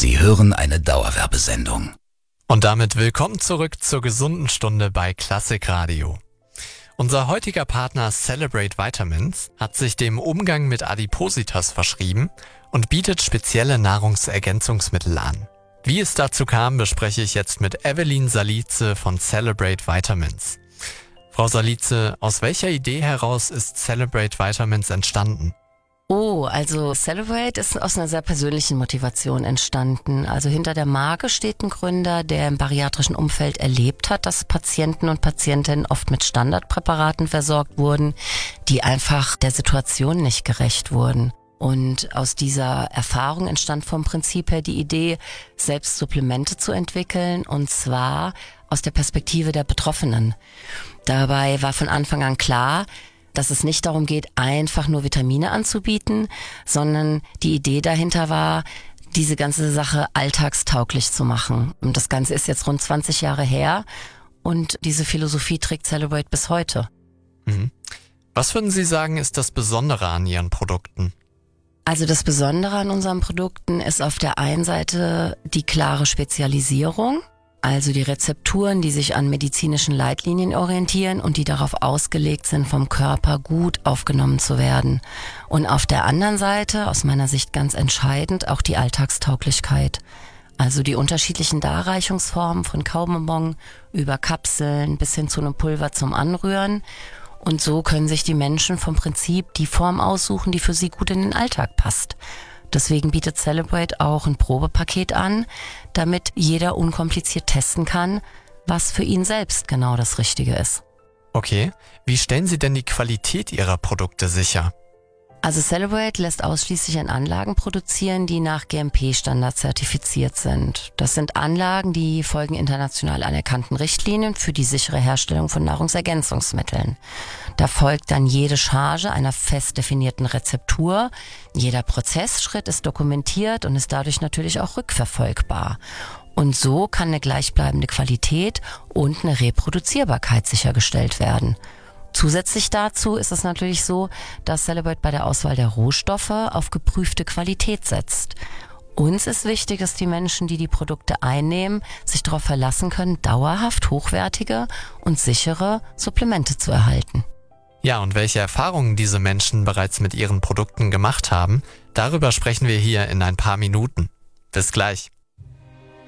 Sie hören eine Dauerwerbesendung. Und damit willkommen zurück zur gesunden Stunde bei Klassikradio. Unser heutiger Partner Celebrate Vitamins hat sich dem Umgang mit Adipositas verschrieben und bietet spezielle Nahrungsergänzungsmittel an. Wie es dazu kam, bespreche ich jetzt mit Evelyn Salice von Celebrate Vitamins. Frau Salice, aus welcher Idee heraus ist Celebrate Vitamins entstanden? Also Celebrate ist aus einer sehr persönlichen Motivation entstanden. Also hinter der Marke steht ein Gründer, der im bariatrischen Umfeld erlebt hat, dass Patienten und Patientinnen oft mit Standardpräparaten versorgt wurden, die einfach der Situation nicht gerecht wurden. Und aus dieser Erfahrung entstand vom Prinzip her die Idee, selbst Supplemente zu entwickeln, und zwar aus der Perspektive der Betroffenen. Dabei war von Anfang an klar, dass es nicht darum geht, einfach nur Vitamine anzubieten, sondern die Idee dahinter war, diese ganze Sache alltagstauglich zu machen. Und das Ganze ist jetzt rund 20 Jahre her und diese Philosophie trägt Celebrate bis heute. Was würden Sie sagen, ist das Besondere an Ihren Produkten? Also das Besondere an unseren Produkten ist auf der einen Seite die klare Spezialisierung, also die Rezepturen, die sich an medizinischen Leitlinien orientieren und die darauf ausgelegt sind, vom Körper gut aufgenommen zu werden. Und auf der anderen Seite, aus meiner Sicht ganz entscheidend, auch die Alltagstauglichkeit. Also die unterschiedlichen Darreichungsformen von Kaubonbon über Kapseln bis hin zu einem Pulver zum Anrühren. Und so können sich die Menschen vom Prinzip die Form aussuchen, die für sie gut in den Alltag passt. Deswegen bietet Celebrate auch ein Probepaket an, damit jeder unkompliziert testen kann, was für ihn selbst genau das Richtige ist. Okay, wie stellen Sie denn die Qualität Ihrer Produkte sicher? Also Celebrate lässt ausschließlich an Anlagen produzieren, die nach GMP-Standard zertifiziert sind. Das sind Anlagen, die folgen international anerkannten Richtlinien für die sichere Herstellung von Nahrungsergänzungsmitteln. Da folgt dann jede Charge einer fest definierten Rezeptur. Jeder Prozessschritt ist dokumentiert und ist dadurch natürlich auch rückverfolgbar. Und so kann eine gleichbleibende Qualität und eine Reproduzierbarkeit sichergestellt werden. Zusätzlich dazu ist es natürlich so, dass Celebrate bei der Auswahl der Rohstoffe auf geprüfte Qualität setzt. Uns ist wichtig, dass die Menschen, die die Produkte einnehmen, sich darauf verlassen können, dauerhaft hochwertige und sichere Supplemente zu erhalten. Ja, und welche Erfahrungen diese Menschen bereits mit ihren Produkten gemacht haben, darüber sprechen wir hier in ein paar Minuten. Bis gleich.